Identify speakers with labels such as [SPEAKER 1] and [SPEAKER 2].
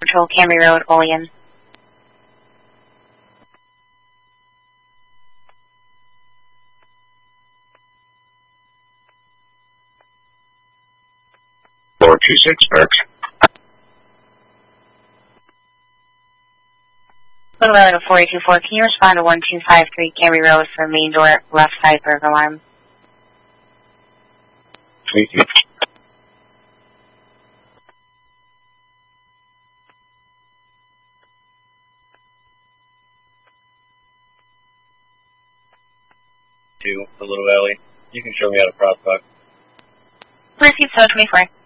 [SPEAKER 1] Patrol, Camry Road, Olean.
[SPEAKER 2] Floor 26, Burks.
[SPEAKER 1] Little Valley to 424, can you respond to 1253 Camry Road for main door left side burglar alarm?
[SPEAKER 2] Thank you.
[SPEAKER 3] To the Little Valley. You can show me how to prospect.
[SPEAKER 1] Repeat 724.